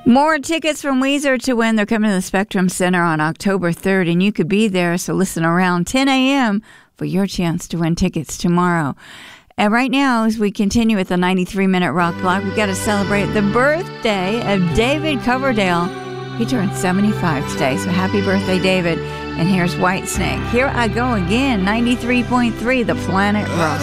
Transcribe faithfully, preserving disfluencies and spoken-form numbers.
More tickets from Weezer to win. They're coming to the Spectrum Center on October third, and you could be there, so listen around ten a.m. for your chance to win tickets tomorrow. And right now, as we continue with the ninety-three minute Rock Block, we've got to celebrate the birthday of David Coverdale. He turned seventy-five today, so happy birthday, David. And here's Whitesnake. Here I go again, ninety-three point three, The Planet Rock.